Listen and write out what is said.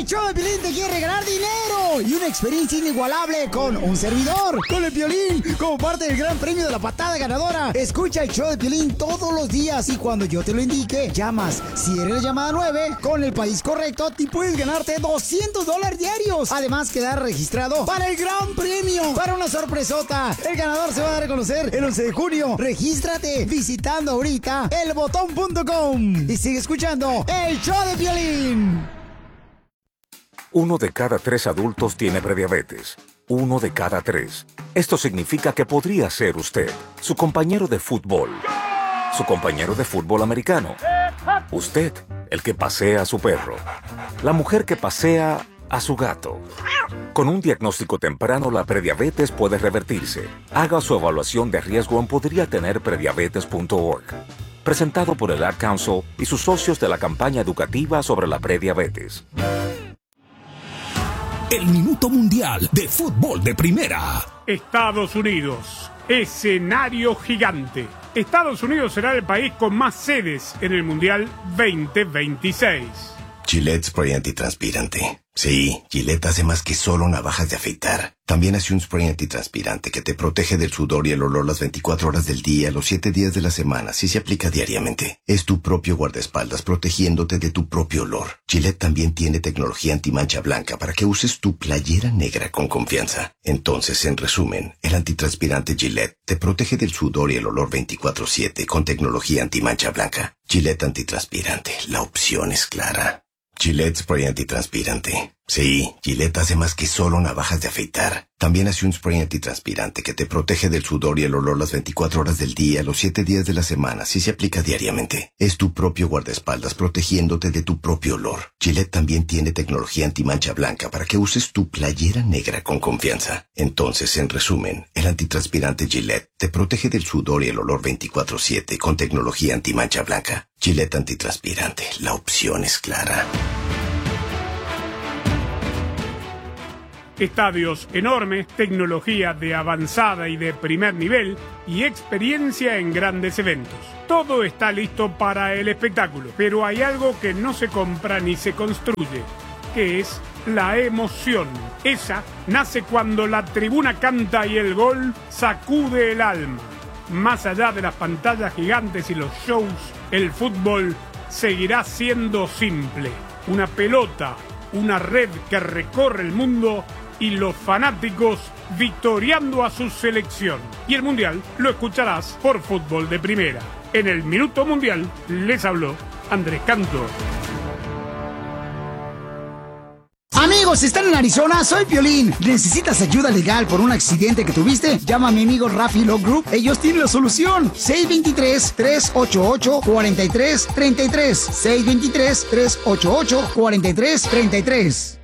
show de Piolín te quiere regalar dinero y una experiencia inigualable con un servidor, con el Piolín, como parte del gran premio de la patada ganadora. Escucha el show de Piolín todos los días y cuando yo te lo indique, llamas. Si eres la llamada 9, con el país correcto, te puedes ganarte $200 diarios. Además, quedar registrado para el gran premio, para una sorpresota. El ganador se va a dar a conocer el 11 de junio. Regístrate visitando ahorita elbotón.com y sigue escuchando el show de Piolín. 1 de cada 3 adultos tiene prediabetes. 1 de cada 3. Esto significa que podría ser usted, su compañero de fútbol, su compañero de fútbol americano, usted, el que pasea a su perro, la mujer que pasea a su gato. Con un diagnóstico temprano, la prediabetes puede revertirse. Haga su evaluación de riesgo en podriatenerprediabetes.org. Presentado por el Ad Council y sus socios de la campaña educativa sobre la prediabetes. El Minuto Mundial de Fútbol de Primera. Estados Unidos, escenario gigante. Estados Unidos será el país con más sedes en el Mundial 2026. Gillette Spray Antitranspirante. Sí, Gillette hace más que solo navajas de afeitar. También hace un spray antitranspirante que te protege del sudor y el olor las 24 horas del día, los 7 días de la semana, si se aplica diariamente. Es tu propio guardaespaldas protegiéndote de tu propio olor. Gillette también tiene tecnología antimancha blanca para que uses tu playera negra con confianza. Entonces, en resumen, el antitranspirante Gillette te protege del sudor y el olor 24/7 con tecnología antimancha blanca. Gillette antitranspirante, la opción es clara. Gillette Spray Antitranspirante. Sí, Gillette hace más que solo navajas de afeitar. También hace un spray antitranspirante que te protege del sudor y el olor las 24 horas del día, los 7 días de la semana, si se aplica diariamente. Es tu propio guardaespaldas protegiéndote de tu propio olor. Gillette también tiene tecnología antimancha blanca para que uses tu playera negra con confianza. Entonces, en resumen, el antitranspirante Gillette te protege del sudor y el olor 24/7 con tecnología antimancha blanca. Gillette Antitranspirante, la opción es clara. Estadios enormes, tecnología de avanzada y de primer nivel y experiencia en grandes eventos. Todo está listo para el espectáculo, pero hay algo que no se compra ni se construye, que es la emoción. Esa nace cuando la tribuna canta y el gol sacude el alma. Más allá de las pantallas gigantes y los shows, el fútbol seguirá siendo simple. Una pelota, una red que recorre el mundo y los fanáticos victoriando a su selección. Y el Mundial lo escucharás por Fútbol de Primera. En el Minuto Mundial les habló Andrés Cantor. Amigos, ¿están en Arizona? Soy Piolín. ¿Necesitas ayuda legal por un accidente que tuviste? Llama a mi amigo Rafi Law Group. Ellos tienen la solución. 623-388-4333. 623-388-4333.